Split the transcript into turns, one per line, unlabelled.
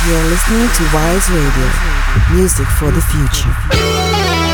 You're listening to Wise Radio, music for the future.